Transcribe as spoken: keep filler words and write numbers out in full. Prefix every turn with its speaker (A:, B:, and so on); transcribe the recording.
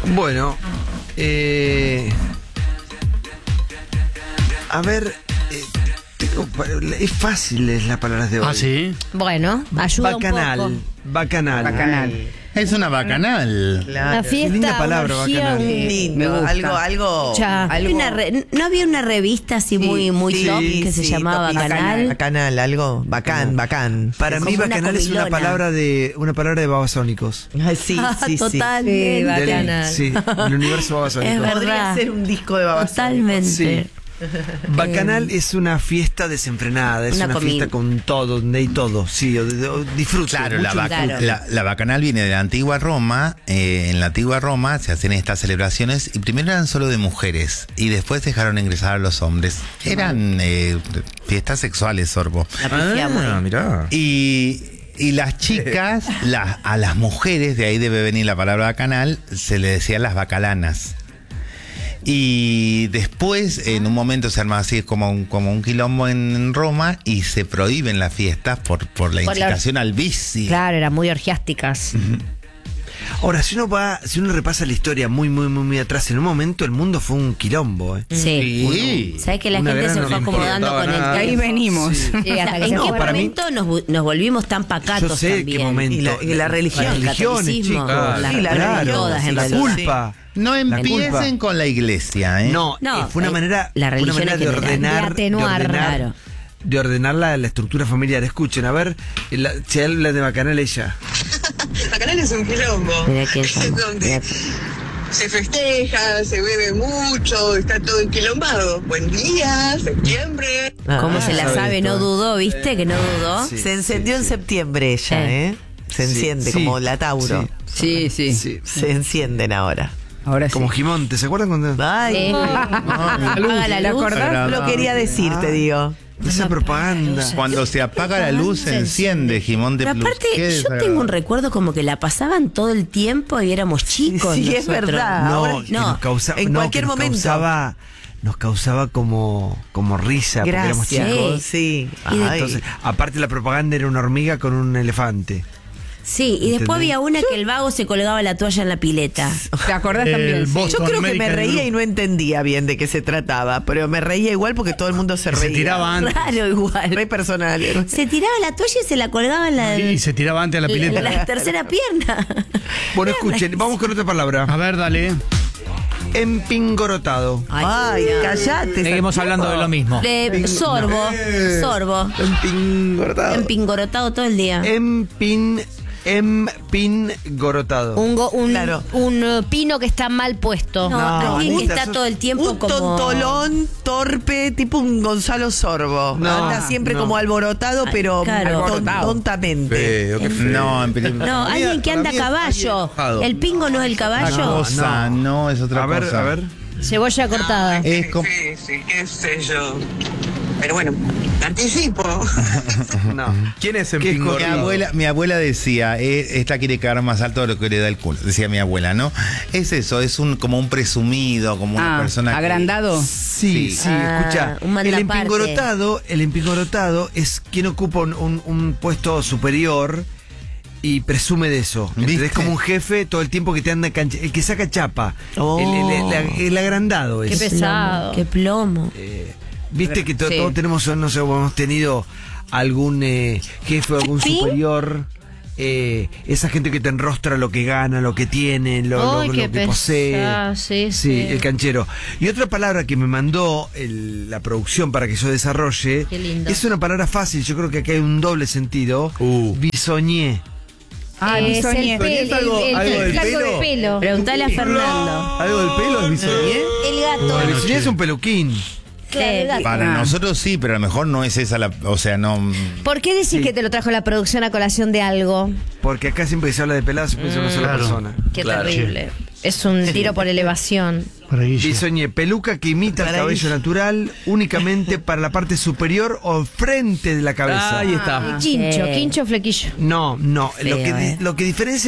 A: Bueno, eh, a ver, eh, tengo, es fácil es las palabras de hoy.
B: Ah, sí.
C: Bueno, ayuda
A: Bacanal,
C: un poco.
A: bacanal.
D: Bacanal.
E: Es una bacanal.
D: Claro.
C: Una fiesta,
A: linda palabra,
C: una orgía,
A: bacanal.
C: un-
D: Lindo,
E: Me gusta.
D: algo, algo,
C: Ya,
D: algo
C: había una re- ¿no había una revista así muy, muy
D: sí,
C: top
D: sí,
C: que se
D: sí,
C: llamaba
D: top.
C: Bacanal?
D: Bacanal, algo, bacán, bacán.
A: Para
C: Es
A: mí
C: como una
A: bacanal es una
C: comilona.
A: palabra de una palabra de babasónicos.
D: Ay, sí, sí, sí.
C: Totalmente.
D: Sí,
A: Del-
C: Bacanal.
A: sí, el universo babasónico.
C: Es verdad.
D: Podría ser un disco de babasónicos.
C: Totalmente.
A: Sí. Bacanal es una fiesta desenfrenada, es
C: Una
A: una,
C: comida.
A: fiesta con todo, donde hay todo, sí, o- de- o- disfrute.
E: Claro,
A: mucho
E: la, baca-
C: Claro.
E: la- la bacanal viene de la antigua Roma. Eh, en la antigua Roma se hacen estas celebraciones y primero eran solo de mujeres y después dejaron ingresar a los hombres. Eran eh, fiestas sexuales, Sorbo.
C: La pifiamos.
A: Ah, mirá.
E: Y, y las chicas, las- a las mujeres, de ahí debe venir la palabra bacanal, se le decían las bacalanas. Y después, en un momento se arma así como un, como un quilombo en, en Roma y se prohíben las fiestas por, por la
C: Por la-
E: incitación al vicio.
C: Claro, eran muy orgiásticas.
A: Ahora, si uno va, si uno repasa la historia muy, muy, muy, muy atrás, en un momento el mundo fue un quilombo, ¿eh?
C: Sí.
E: Sí.
C: ¿Sabes que la
A: Una
C: gente
A: gran
C: se fue
A: no le
C: acomodando
A: importaba
C: con el
A: nada.
C: tiempo?
D: Ahí venimos.
A: Sí.
C: Sí, hasta que
A: Ay,
C: en
A: no,
C: qué
A: para mí-
C: momento nos, vu- nos volvimos tan pacatos
A: Yo sé
C: también.
A: qué momento.
D: Y la- y la religión.
A: Las
C: El
A: religiones,
C: catolicismo,
A: chicos.
C: la-
D: Sí, la
A: claro,
D: religión,
C: todas en
A: la
C: realidad.
A: culpa.
E: No
A: La
E: empiecen
A: culpa.
E: con la iglesia, ¿eh?
A: No,
C: No,
A: eh, fue una
C: eh,
A: manera,
C: la
A: una
C: religión
A: manera
C: en
A: de
C: general,
A: ordenar,
C: de atenuar,
A: de ordenar,
C: claro.
A: de ordenar la, la estructura familiar. Escuchen, a ver, la, si habla de Bacanal ella.
F: Bacanal es un quilombo.
C: Mirá quién
F: Es
C: son,
F: donde
C: mirá.
F: se festeja, se bebe mucho, está todo enquilombado. Buen día, septiembre.
C: Como
D: Ah,
C: se la
A: sabe
C: sabe,
A: esto,
C: no
A: ¿eh?
C: dudó, ¿viste? Que no dudó.
A: Sí.
D: Se encendió en septiembre ella,
C: Sí.
D: ¿eh? Se
A: Sí,
D: enciende
A: sí,
D: como la Tauro.
A: sí.
G: Sí, sí.
A: Sí.
D: Se encienden ahora.
G: Ahora sí.
A: Como Gimonte, ¿se acuerdan cuando?
D: Ay,
C: Sí. Apaga la
D: ¿te
C: luz.
D: acordás? Lo quería decir, te digo.
A: Esa propaganda.
E: Cuando se apaga la luz se enciende Jimón de
C: Pero
E: Plus.
C: aparte,
E: Qué
C: yo
E: desagradable.
C: tengo un recuerdo como que la pasaban todo el tiempo y éramos chicos.
D: Sí, es
C: nosotros.
D: verdad.
A: No,
D: ahora-
A: que
C: no,
A: nos causa-
D: en
A: no,
D: cualquier
A: que nos
D: momento.
A: Causaba, nos causaba como, como risa, porque éramos
D: Gracias.
A: chicos.
D: Sí.
C: Y de-
D: Ay.
A: Entonces, aparte la propaganda era una hormiga con un elefante.
C: Sí, y después
A: ¿Entendés?
C: había una que el vago se colgaba la toalla en la pileta.
G: ¿Te acordás también? Sí.
D: Yo creo que me reía y no entendía bien de qué se trataba, pero me reía igual porque todo el mundo se
B: Se
D: reía.
B: tiraba antes.
C: Raro igual.
D: Re personal.
C: Se tiraba la toalla y se la colgaba en la,
B: Y se tiraba antes a la pileta.
C: en la tercera pierna.
A: Bueno, escuchen, vamos con otra
B: A
A: palabra.
B: ver, dale.
A: Empingorotado.
D: Ay, callate.
G: Seguimos hablando de lo mismo.
C: De sorbo, sorbo.
A: Empingorotado.
C: Empingorotado todo el día.
A: Empin, empingorotado.
C: Un, go- un,
D: Claro.
C: un uh, pino que está mal puesto.
A: No,
C: Alguien que
A: Anita,
C: está
A: sos
C: todo el tiempo
D: Un
C: como...
D: tontolón torpe, tipo un Gonzalo Sorbo.
A: No,
D: Anda siempre
A: no.
D: como alborotado, pero
C: claro.
D: ton-
G: Alborotado.
D: tontamente.
E: No, en prim-
C: No, alguien que anda a caballo. El pingo no es el
E: Otra
C: caballo.
E: cosa, no, es otra
A: A ver,
E: cosa.
A: a ver.
C: Cebolla cortada.
E: Es
F: Qué
E: como-
F: difícil, qué sé yo. Pero bueno, anticipo.
A: No.
B: ¿Quién es
A: ¿Qué es
E: Mi
A: corrido?
E: abuela, mi abuela decía, eh, esta quiere quedar más alto de lo que le da el culo, decía mi abuela, ¿no? Es eso, es un como un presumido, como una
G: Ah,
E: persona que-
G: agrandado.
A: Sí,
E: Sí.
A: sí,
C: Ah,
A: escucha.
C: un
A: El
C: mandaparte.
A: empingorotado, el empingorotado es quien ocupa un, un- un puesto superior y presume de eso.
E: ¿Viste?
A: Es como un jefe todo el tiempo que te anda cancha, el que saca chapa.
D: Oh.
A: El, el- el- el agrandado
C: Qué
A: es.
C: pesado. Qué plomo.
A: Eh, Viste que to-
G: Sí.
A: todos tenemos, no sé, hemos tenido algún eh, jefe o algún
C: ¿Sí?
A: superior. eh, esa gente que te enrostra lo que gana, lo que tiene, lo, lo-
C: Ay,
A: lo
C: qué
A: que posee.
C: pesado, sí, sí.
A: el canchero. Y otra palabra que me mandó el- la producción para que yo desarrolle
C: Qué lindo.
A: es una palabra fácil. Yo creo que acá hay un doble sentido.
E: Uh.
A: Bisoñé.
G: Ah,
C: es
G: bisoñé.
C: el, pel-
B: ¿Es algo-
C: el- el-
B: algo
C: el
B: del
C: flaco
B: pelo?
C: de pelo. Preguntale a Fernando.
A: ¿Algo del pelo es bisoñé?
C: El gato.
A: El bisoñé es un peluquín.
C: Claro, el gato.
E: Para
G: Ah.
E: nosotros sí, pero a lo mejor no es esa la, o sea, no.
C: ¿Por qué decís
A: Sí.
C: que te lo trajo la producción a colación de algo?
A: Porque acá siempre que se habla de peladas se piensa una sola
B: Claro.
A: persona.
C: Qué terrible. Es un tiro por elevación.
A: Bisoñé, peluca que imita el
D: Para
A: cabello
D: ella.
A: natural únicamente para la parte superior o frente de la cabeza.
B: Ahí está.
C: Quincho,
G: sí.
C: quincho, flequillo.
A: No, no. Lo
C: Feo,
A: que, di-
C: eh.
A: lo que diferencia